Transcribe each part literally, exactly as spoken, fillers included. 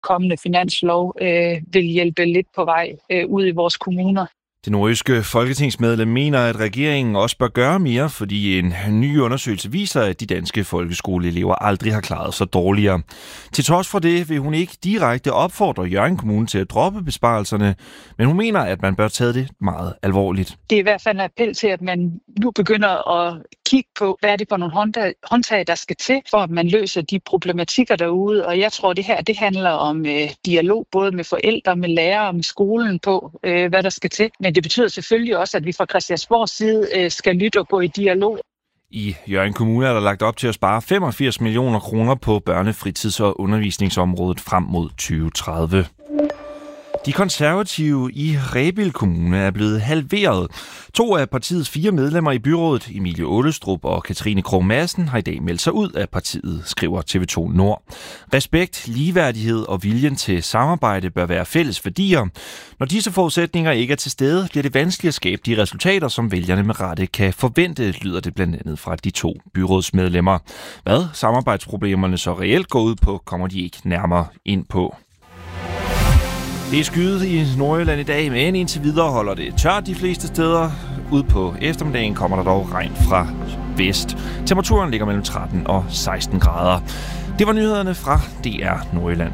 kommende finanslov øh, vil hjælpe lidt på vej øh, ud i vores kommuner. Det nordjyske folketingsmedlem mener, at regeringen også bør gøre mere, fordi en ny undersøgelse viser, at de danske folkeskoleelever aldrig har klaret sig dårligere. Til trods for det vil hun ikke direkte opfordre Hjørring Kommune til at droppe besparelserne, men hun mener, at man bør tage det meget alvorligt. Det er i hvert fald en appel til, at man nu begynder at kigge på, hvad er det for nogle håndtag, der skal til, for at man løser de problematikker derude. Og jeg tror, det her det handler om øh, dialog, både med forældre, med lærere og med skolen på, øh, hvad der skal til. Men det betyder selvfølgelig også, at vi fra Christiansborgs side øh, skal lytte og gå i dialog. I Hjørring Kommune er der lagt op til at spare femogfirs millioner kroner på børnefritids- og undervisningsområdet frem mod tyve tredive. De konservative i Rebild Kommune er blevet halveret. To af partiets fire medlemmer i byrådet, Emilie Ålestrup og Katrine Krog Madsen, har i dag meldt sig ud af partiet, skriver T V to Nord. Respekt, ligeværdighed og viljen til samarbejde bør være fælles værdier. Når disse forudsætninger ikke er til stede, bliver det vanskeligt at skabe de resultater, som vælgerne med rette kan forvente, lyder det blandt andet fra de to byrådsmedlemmer. Hvad samarbejdsproblemerne så reelt går ud på, kommer de ikke nærmere ind på. Det er skyet i Nordjylland i dag, men indtil videre holder det tørt de fleste steder. Ud på eftermiddagen kommer der dog regn fra vest. Temperaturen ligger mellem tretten og seksten grader. Det var nyhederne fra D R Nordjylland.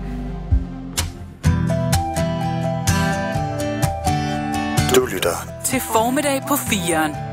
Du lytter til Formiddag på fireren.